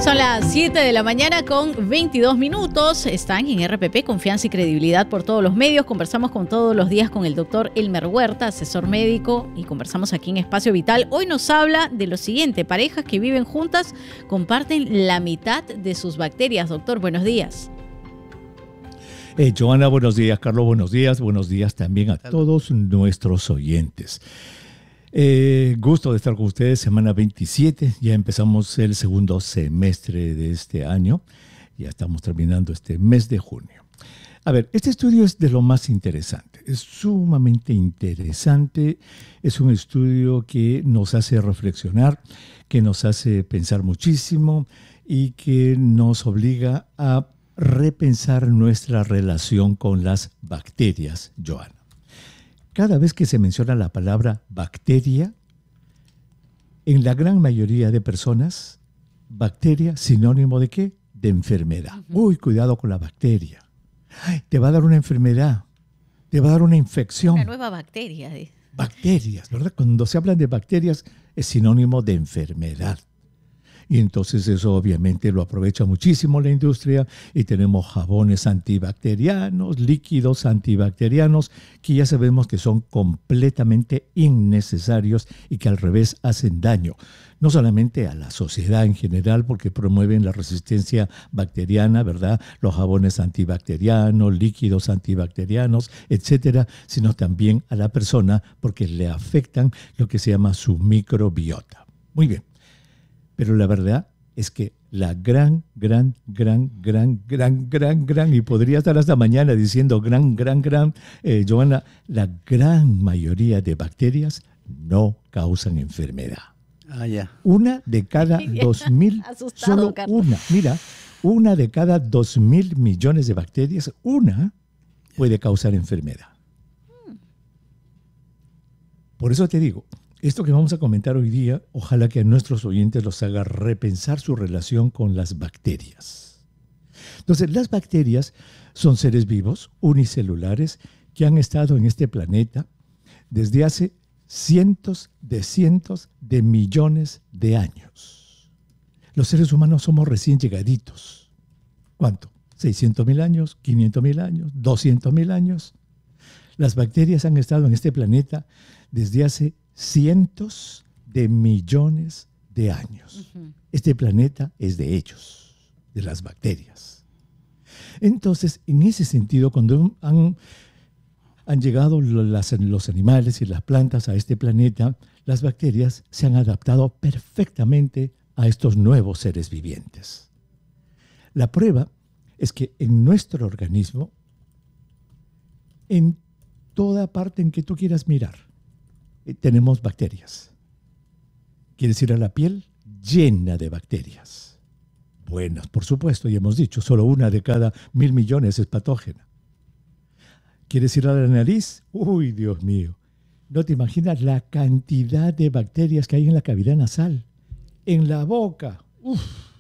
Son las 7 de la mañana con 22 minutos. Están en RPP, confianza y credibilidad por todos los medios. Conversamos con todos los días con el doctor Elmer Huerta, asesor médico, y conversamos aquí en Espacio Vital. Hoy nos habla de lo siguiente: parejas que viven juntas comparten la mitad de sus bacterias. Doctor, buenos días. Joana, buenos días. Carlos, buenos días también a todos nuestros oyentes. Gusto de estar con ustedes, semana 27, ya empezamos el segundo semestre de este año, ya estamos terminando este mes de junio. A ver, este estudio es de lo más interesante, es sumamente interesante, es un estudio que nos hace reflexionar, que nos hace pensar muchísimo y que nos obliga a repensar nuestra relación con las bacterias, Joana. Cada vez que se menciona la palabra bacteria, en la gran mayoría de personas, bacteria sinónimo de ¿qué? De enfermedad. Uy, cuidado con la bacteria. Ay, te va a dar una enfermedad, te va a dar una infección. Una nueva bacteria. Bacterias, ¿verdad? Cuando se habla de bacterias es sinónimo de enfermedad. Y entonces eso obviamente lo aprovecha muchísimo la industria y tenemos jabones antibacterianos, líquidos antibacterianos que ya sabemos que son completamente innecesarios y que al revés hacen daño, no solamente a la sociedad en general porque promueven la resistencia bacteriana, ¿verdad? Los jabones antibacterianos, líquidos antibacterianos, etcétera, sino también a la persona porque le afectan lo que se llama su microbiota. Muy bien. Pero la verdad es que la gran, y podría estar hasta mañana diciendo Joana, la gran mayoría de bacterias no causan enfermedad. Una de cada 2.000, solo Carlos. Una de cada 2.000 millones de bacterias, una puede causar enfermedad. Por eso te digo, esto que vamos a comentar hoy día, ojalá que a nuestros oyentes los haga repensar su relación con las bacterias. Entonces, las bacterias son seres vivos, unicelulares, que han estado en este planeta desde hace cientos de millones de años. Los seres humanos somos recién llegaditos. ¿Cuánto? ¿600.000 años? ¿500.000 años? ¿200.000 años? Las bacterias han estado en este planeta desde hace cientos de millones de años. Este planeta es de ellos, de las bacterias. Entonces, en ese sentido, cuando han llegado los animales y las plantas a este planeta, las bacterias se han adaptado perfectamente a estos nuevos seres vivientes. La prueba es que en nuestro organismo, en toda parte en que tú quieras mirar, tenemos bacterias. ¿Quieres ir a la piel? Llena de bacterias. Buenas, por supuesto, y hemos dicho, solo una de cada 1.000 millones es patógena. ¿Quieres ir a la nariz? Uy, Dios mío. No te imaginas la cantidad de bacterias que hay en la cavidad nasal. En la boca. Uf.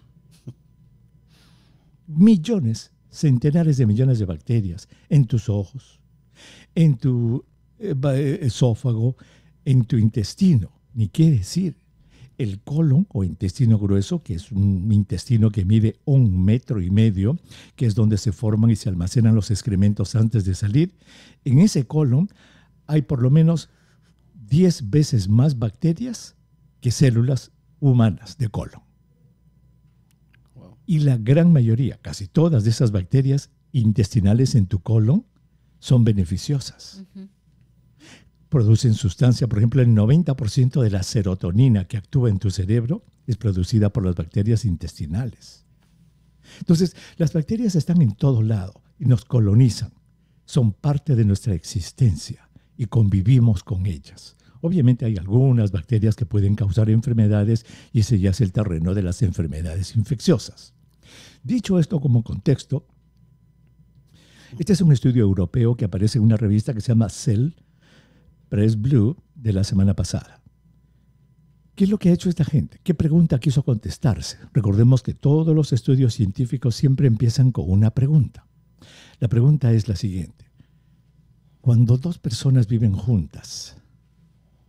Millones, centenares de millones de bacterias. En tus ojos, en tu esófago, en tu intestino, ni qué decir. El colon o intestino grueso, que es un intestino que mide 1,5 metros, que es donde se forman y se almacenan los excrementos antes de salir. En ese colon hay por lo menos 10 veces más bacterias que células humanas de colon. Wow. Y la gran mayoría, casi todas de esas bacterias intestinales en tu colon son beneficiosas. Producen sustancia, por ejemplo, el 90% de la serotonina que actúa en tu cerebro es producida por las bacterias intestinales. Entonces, las bacterias están en todo lado y nos colonizan. Son parte de nuestra existencia y convivimos con ellas. Obviamente hay algunas bacterias que pueden causar enfermedades y ese ya es el terreno de las enfermedades infecciosas. Dicho esto como contexto, este es un estudio europeo que aparece en una revista que se llama Cell Press Blue de la semana pasada. ¿Qué es lo que ha hecho esta gente? ¿Qué pregunta quiso contestarse? Recordemos que todos los estudios científicos siempre empiezan con una pregunta. La pregunta es la siguiente. Cuando dos personas viven juntas,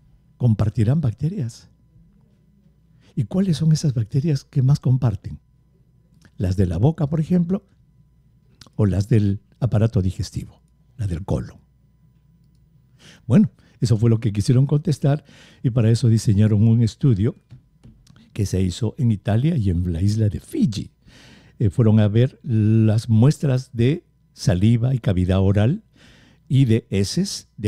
¿compartirán bacterias? ¿Y cuáles son esas bacterias que más comparten? las de la boca, por ejemplo, o las del aparato digestivo, la del colon. Bueno, eso fue lo que quisieron contestar y para eso diseñaron un estudio que se hizo en Italia y en la isla de Fiji. Fueron a ver las muestras de saliva y cavidad oral y de heces de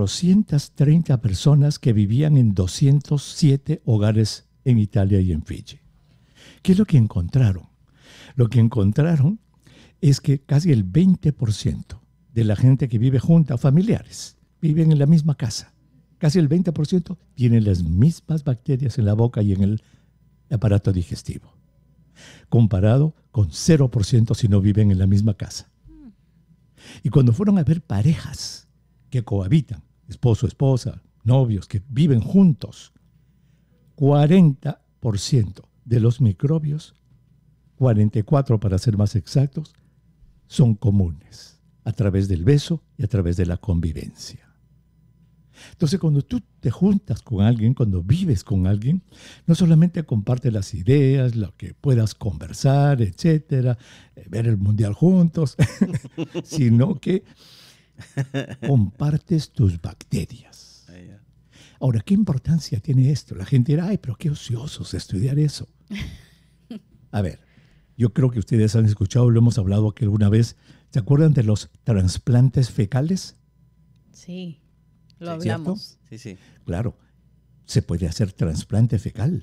430 personas que vivían en 207 hogares en Italia y en Fiji. ¿Qué es lo que encontraron? Lo que encontraron es que casi el 20% de la gente que vive junta, familiares, viven en la misma casa. Casi el 20% tienen las mismas bacterias en la boca y en el aparato digestivo, comparado con 0% si no viven en la misma casa. Y cuando fueron a ver parejas que cohabitan, esposo, esposa, novios que viven juntos, 40% de los microbios, 44% para ser más exactos, son comunes a través del beso y a través de la convivencia. Entonces, cuando tú te juntas con alguien, cuando vives con alguien, no solamente compartes las ideas, lo que puedas conversar, etcétera, ver el mundial juntos, sino que compartes tus bacterias. Ahora, ¿qué importancia tiene esto? La gente dirá, ay, pero qué ociosos estudiar eso. A ver, yo creo que ustedes han escuchado, lo hemos hablado aquí alguna vez. ¿Se acuerdan de los trasplantes fecales? Sí. Lo hablamos. Sí, sí. Claro, se puede hacer trasplante fecal.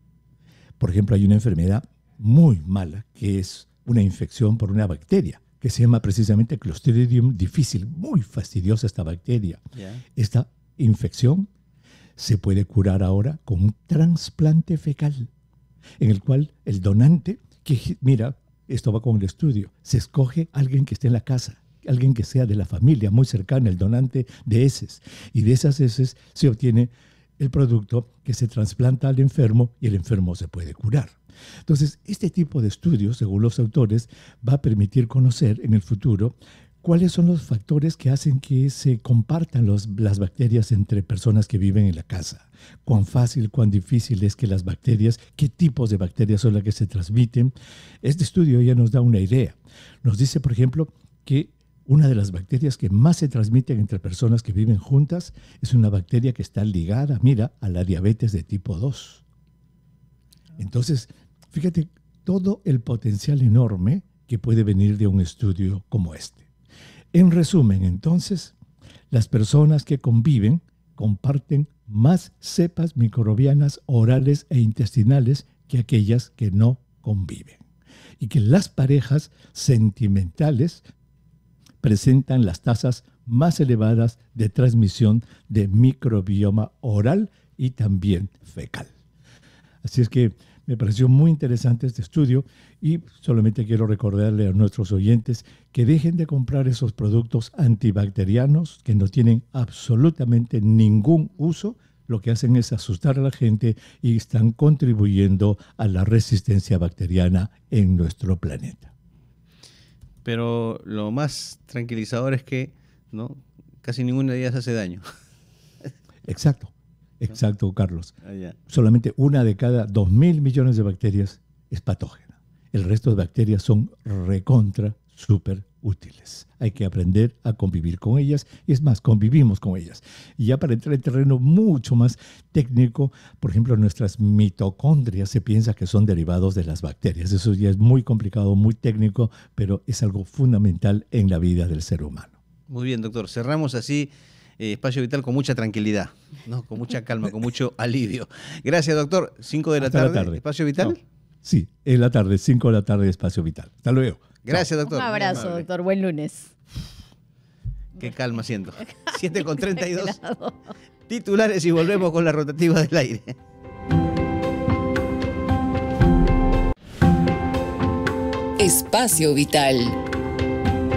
Por ejemplo, hay una enfermedad muy mala que es una infección por una bacteria que se llama precisamente Clostridium difficile. Muy fastidiosa esta bacteria. Esta infección se puede curar ahora con un trasplante fecal, en el cual el donante, que mira, esto va con el estudio, se escoge a alguien que esté en la casa, alguien que sea de la familia muy cercana, el donante de heces. Y de esas heces se obtiene el producto que se trasplanta al enfermo y el enfermo se puede curar. Entonces, este tipo de estudios, según los autores, va a permitir conocer en el futuro cuáles son los factores que hacen que se compartan las bacterias entre personas que viven en la casa. Cuán fácil, cuán difícil es que las bacterias, qué tipos de bacterias son las que se transmiten. Este estudio ya nos da una idea. Nos dice, por ejemplo, que una de las bacterias que más se transmiten entre personas que viven juntas es una bacteria que está ligada, mira, a la diabetes de tipo 2. Entonces, fíjate todo el potencial enorme que puede venir de un estudio como este. En resumen, entonces, las personas que conviven comparten más cepas microbianas orales e intestinales que aquellas que no conviven. Y que las parejas sentimentales presentan las tasas más elevadas de transmisión de microbioma oral y también fecal. Así es que me pareció muy interesante este estudio y solamente quiero recordarle a nuestros oyentes que dejen de comprar esos productos antibacterianos que no tienen absolutamente ningún uso. Lo que hacen es asustar a la gente y están contribuyendo a la resistencia bacteriana en nuestro planeta. Pero lo más tranquilizador es que ¿no? casi ninguna de ellas hace daño. Exacto, Carlos. Solamente una de cada 2.000 millones de bacterias es patógena. El resto de bacterias son recontra súper útiles. Hay que aprender a convivir con ellas y es más, convivimos con ellas. Y ya para entrar en terreno mucho más técnico, por ejemplo, nuestras mitocondrias se piensa que son derivados de las bacterias. Eso ya es muy complicado, muy técnico, pero es algo fundamental en la vida del ser humano. Muy bien, doctor. Cerramos así Espacio Vital con mucha tranquilidad, ¿no? Con mucha calma, con mucho alivio. Gracias, doctor. 5 de la tarde, Espacio Vital. No. Sí, en la tarde, 5 de la tarde, Espacio Vital. Hasta luego. Gracias, doctor. Un abrazo, doctor. Buen lunes. Qué calma siento. 7:32. Titulares y volvemos con la rotativa del aire. Espacio Vital.